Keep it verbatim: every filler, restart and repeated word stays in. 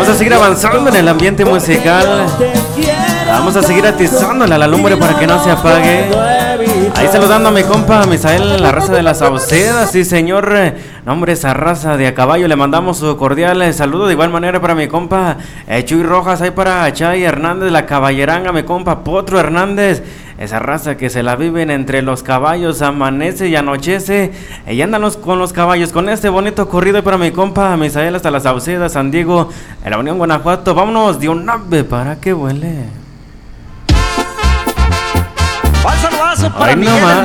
Vamos a seguir avanzando en el ambiente musical. Vamos a seguir atizándole a la lumbre para que no se apague. Ahí saludando a mi compa Misael, la raza de las Saucedas, sí señor. No, hombre, esa raza de a caballo, le mandamos su cordial saludo. De igual manera para mi compa eh, Chuy Rojas, ahí para Chay Hernández, la caballeranga, mi compa Potro Hernández. Esa raza que se la viven entre los caballos, amanece y anochece. Y andan los, con los caballos, con este bonito corrido para mi compa Misael hasta las Saucedas, San Diego, en la Unión Guanajuato. Vámonos de un ave para que huele. Un saludazo para Ay, no Miguel. más.